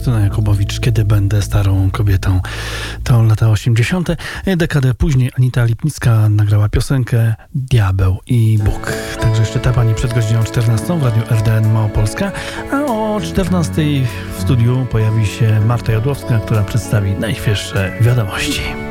Justyna Jakubowicz, Kiedy będę starą kobietą. To lata 80. Dekadę później Anita Lipnicka nagrała piosenkę Diabeł i Bóg. Także jeszcze ta pani przed godziną 14 w Radiu RDN Małopolska, a o 14 w studiu pojawi się Marta Jodłowska, która przedstawi najświeższe wiadomości.